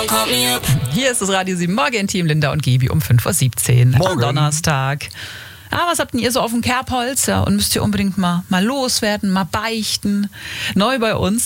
Hier ist das Radio 7 Morgen-Team, Linda und Gibi um 5.17 Uhr am Donnerstag. Was habt denn ihr so auf dem Kerbholz? Ja, und müsst ihr unbedingt mal loswerden, mal beichten. Neu bei uns